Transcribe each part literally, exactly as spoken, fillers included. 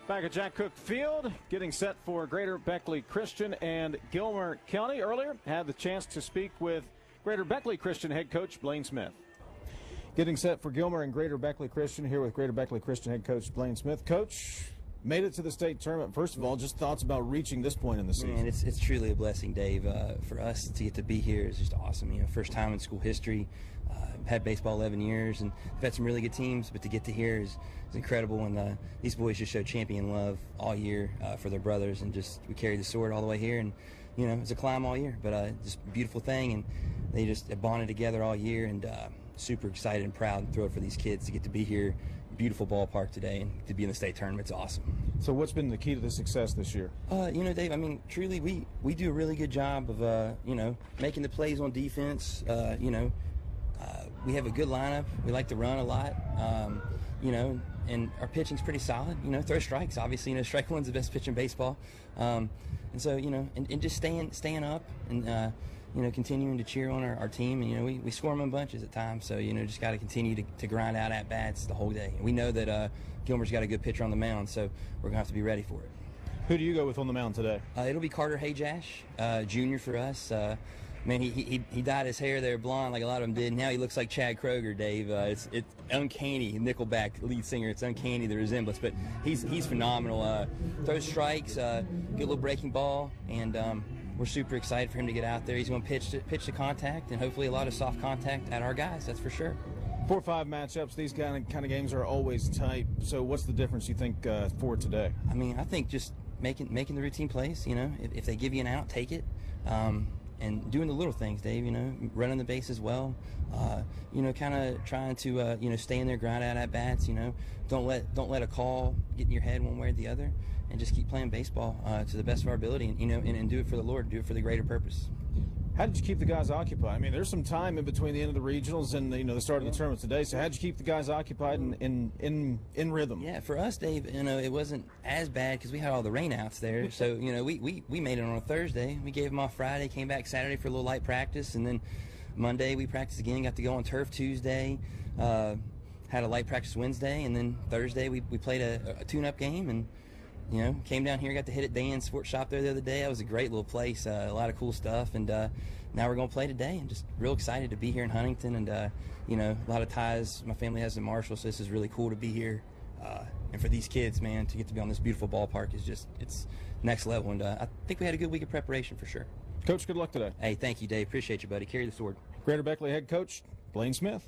Back at Jack Cook Field, getting set for Greater Beckley Christian and Gilmer County. Earlier, had the chance to speak with Greater Beckley Christian head coach Blaine Smith. Getting set for Gilmer and Greater Beckley Christian here with Greater Beckley Christian head coach Blaine Smith. Coach, made it to the state tournament. First of all, just thoughts about reaching this point in the season. Man, it's, it's truly a blessing, Dave. Uh, for us to get to be here is just awesome. You know, first time in school history. Uh, had baseball eleven years, and we've had some really good teams, but to get to here is, is incredible. And uh, these boys just showed champion love all year uh, for their brothers, and just we carried the sword all the way here. And you know, it's a climb all year, but uh, just a beautiful thing. And they just have bonded together all year, and uh, super excited and proud and thrilled for these kids to get to be here. Beautiful ballpark today, and to be in the state tournament. It's awesome. So what's been the key to the success this year? Uh, you know, Dave, I mean, truly, we, we do a really good job of, uh, you know, making the plays on defense. Uh, you know, uh, we have a good lineup. We like to run a lot, um, you know, and our pitching's pretty solid. You know, throw strikes, obviously. You know, strike one's the best pitch in baseball. Um, and so, you know, and, and just staying staying up and, uh, you know, continuing to cheer on our, our team. And, you know, we, we score them in bunches at times. So, you know, just got to continue to, to grind out at-bats the whole day. And we know that uh, Gilmer's got a good pitcher on the mound, so we're going to have to be ready for it. Who do you go with on the mound today? Uh, it'll be Carter Hajash, uh, junior for us. Uh, man, he, he he dyed his hair there blonde like a lot of them did. Now he looks like Chad Kroger, Dave. Uh, it's it's uncanny. Nickelback lead singer. It's uncanny, the resemblance. But he's he's phenomenal. Uh, throws strikes, uh, good little breaking ball, and um, we're super excited for him to get out there. He's going to pitch to, pitch to contact, and hopefully a lot of soft contact at our guys. That's for sure. Four five matchups. These kind of kind of games are always tight. So what's the difference you think uh, for today? I mean, I think just making making the routine plays. You know, if, if they give you an out, take it. Um, and doing the little things, Dave. You know, running the bases well. Uh, you know, kind of trying to uh, you know stay in there, grind out at bats. You know, don't let don't let a call get in your head one way or the other, and just keep playing baseball uh, to the best of our ability. And you know, and, and do it for the Lord. Do it for the greater purpose. How did you keep the guys occupied? I mean, there's some time in between the end of the regionals and you know the start of the tournament today. So how did you keep the guys occupied and in in in rhythm? Yeah, for us, Dave, you know, it wasn't as bad because we had all the rainouts there. So you know, we, we we made it on a Thursday. We gave them off Friday, came back Saturday for a little light practice, and then Monday we practiced again. Got to go on turf Tuesday. Uh, had a light practice Wednesday, and then Thursday we we played a, a tune-up game and. You know, came down here, got to hit at Dan's Sports Shop there the other day. That was a great little place, uh, a lot of cool stuff. And uh, now we're going to play today, and just real excited to be here in Huntington. And, uh, you know, a lot of ties my family has in Marshall, so this is really cool to be here. Uh, and for these kids, man, to get to be on this beautiful ballpark is just, it's next level. And uh, I think we had a good week of preparation for sure. Coach, good luck today. Hey, thank you, Dave. Appreciate you, buddy. Carry the sword. Greater Beckley head coach Blaine Smith.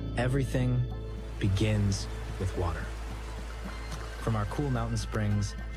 Everything begins with water. From our cool mountain springs